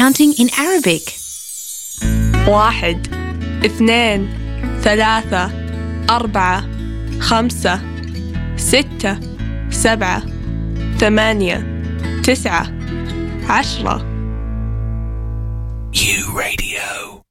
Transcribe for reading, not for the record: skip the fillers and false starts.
counting in Arabic. 1 2 3 4 5 6 7 8 9 10 10. U Radio.